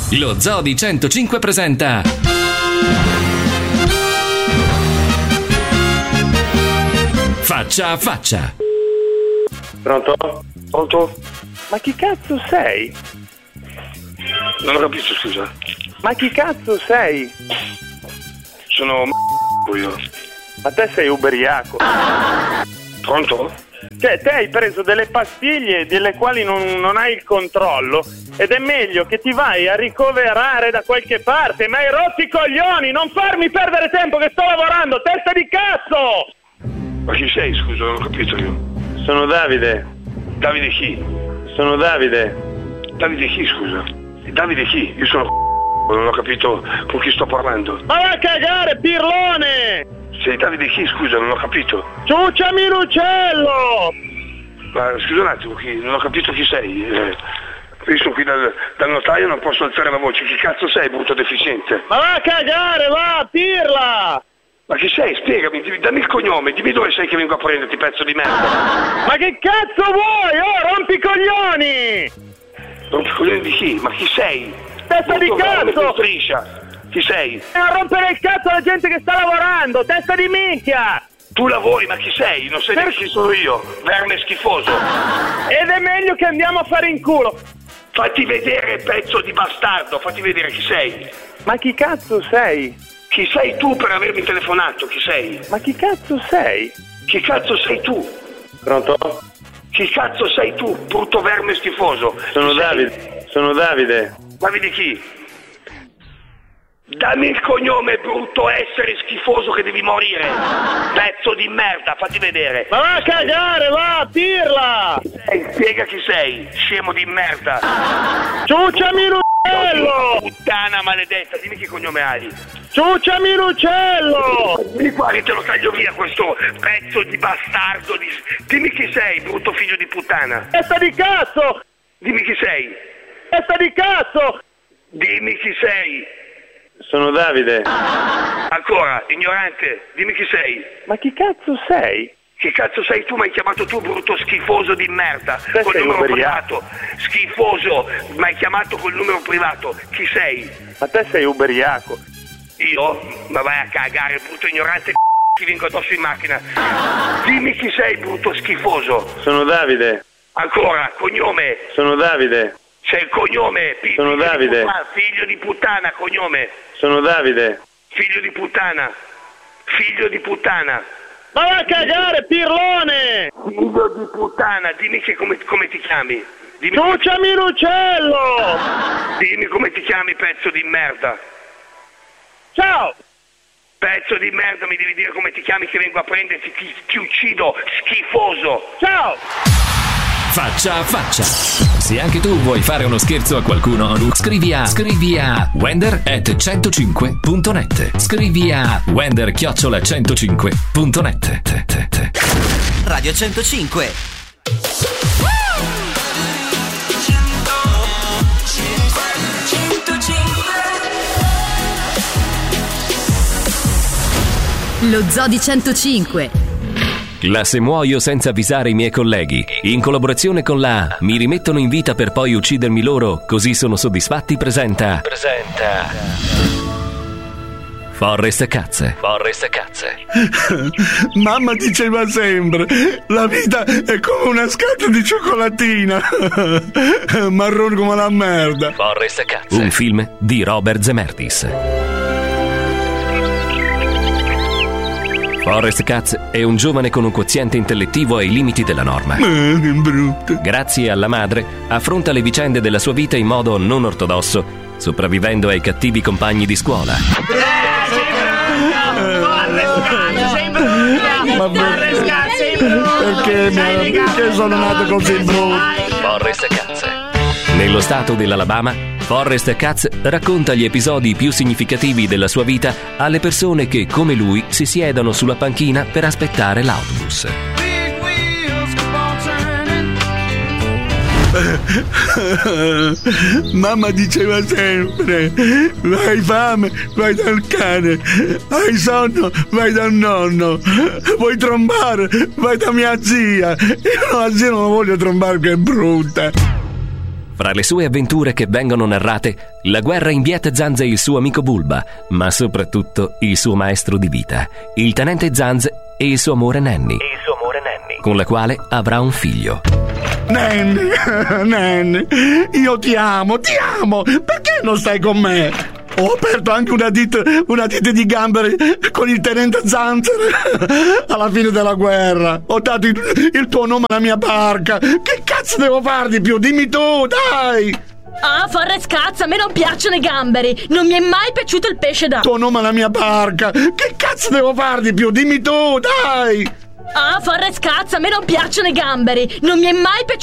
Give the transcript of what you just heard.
Lo Zoo di 105 presenta Faccia a Faccia. Pronto? Pronto? Ma chi cazzo sei? Non ho capito, scusa. Ma chi cazzo sei? Sono io. Ma te sei ubriaco. Pronto? Cioè, te hai preso delle pastiglie delle quali non hai il controllo ed è meglio che ti vai a ricoverare da qualche parte, ma hai rotto i coglioni, non farmi perdere tempo che sto lavorando, testa di cazzo! Ma chi sei, scusa, non ho capito io. Sono Davide. Davide chi? Sono Davide. Davide chi, scusa? Davide chi? Io sono non ho capito con chi sto parlando. Ma va a cagare, pirlone! Sei Davide chi, scusa, non ho capito. Ciucciami l'uccello! Ma scusa un attimo, non ho capito chi sei. Io sono qui dal notaio, non posso alzare la voce. Chi cazzo sei, brutto deficiente? Ma va a cagare, va, pirla! Ma chi sei? Spiegami, dammi il cognome, dimmi dove sei che vengo a prenderti, pezzo di merda. Ma che cazzo vuoi? Oh, rompi i coglioni! Rompi i coglioni di chi? Ma chi sei? Testa di cazzo! Striscia. Chi sei? A rompere il cazzo alla gente che sta lavorando, testa di minchia! Tu lavori, ma chi sei? Non sai neanche chi sono io, verme schifoso. Ed è meglio che andiamo a fare in culo. Fatti vedere, pezzo di bastardo, fatti vedere chi sei. Ma chi cazzo sei? Chi sei tu per avermi telefonato? Chi sei? Ma chi cazzo sei? Chi cazzo sei tu? Pronto? Chi cazzo sei tu, brutto verme schifoso? Sono Davide. Sono Davide. Davide chi? Dammi il cognome, brutto essere schifoso che devi morire. Pezzo di merda, fatti vedere. Ma va a cagare, va, pirla! Spiega chi sei, scemo di merda. Ciucciami l'uccello! Puttana maledetta, dimmi che cognome hai. Ciucciami l'uccello! Vieni qua che te lo taglio via questo pezzo di bastardo. Dimmi chi sei, brutto figlio di puttana. Testa di cazzo! Dimmi chi sei. Testa di cazzo! Dimmi chi sei. Sono Davide. Ancora, ignorante, dimmi chi sei. Ma chi cazzo sei? Che cazzo sei tu? Mi hai chiamato tu, brutto schifoso di merda. Te col sei numero ubriaco. privato. Schifoso, mi hai chiamato col numero privato. Chi sei? Ma te sei ubriaco. Io? Ma vai a cagare, brutto ignorante, ti vengo addosso in macchina. Dimmi chi sei, brutto schifoso. Sono Davide. Ancora, cognome. Sono Davide. C'è il cognome. Sono Davide. Figlio di puttana, cognome. Sono Davide. Figlio di puttana. Figlio di puttana. Ma va a cagare, pirlone! Figlio di puttana, dimmi che come ti chiami. Ciucciami l'uccello! Dimmi come ti chiami, pezzo di merda. Ciao! Pezzo di merda, mi devi dire come ti chiami che vengo a prenderti, ti uccido, schifoso. Ciao! Faccia a Faccia. Se anche tu vuoi fare uno scherzo a qualcuno, scrivi a wender@105.net. Scrivi a wender@105.net. Radio 105. Lo Zoo di 105. La Se muoio senza avvisare i miei colleghi, in collaborazione con la Mi rimettono in vita per poi uccidermi loro, così sono soddisfatti, presenta Forrest Cazze. Mamma diceva sempre, la vita è come una scatola di cioccolatina, marrone come la merda. Forrest Cazze. Un film di Robert Zemeckis. Forrest Cazze è un giovane con un quoziente intellettivo ai limiti della norma. Che brutto. Grazie alla madre, affronta le vicende della sua vita in modo non ortodosso, sopravvivendo ai cattivi compagni di scuola. Perché sono nato così brutto? Forrest Cazze. Nello stato dell'Alabama, Forrest Cazze racconta gli episodi più significativi della sua vita alle persone che, come lui, si siedono sulla panchina per aspettare l'autobus. Mamma diceva sempre, hai fame, vai dal cane, hai sonno, vai dal nonno, vuoi trombare, vai da mia zia. Io la zia non la voglio trombare, che è brutta. Fra le sue avventure che vengono narrate, la guerra in Viet Zanz e il suo amico Bulba, ma soprattutto il suo maestro di vita, il tenente Zanz e il suo amore Nanny, con la quale avrà un figlio. Nanny, io ti amo, perché non stai con me? Ho aperto anche una ditta di gamberi con il tenente Zanzer alla fine della guerra. Ho dato il tuo nome alla mia barca. Che cazzo devo fare di più? Dimmi tu, dai! Ah, Forrest Cazzo, a me non piacciono i gamberi. Non mi è mai piaciuto il pesce d'acqua. Tuo nome alla mia barca. Che cazzo devo fare di più? Dimmi tu, dai! Ah, Forrest Cazzo, a me non piacciono i gamberi. Non mi è mai piaciuto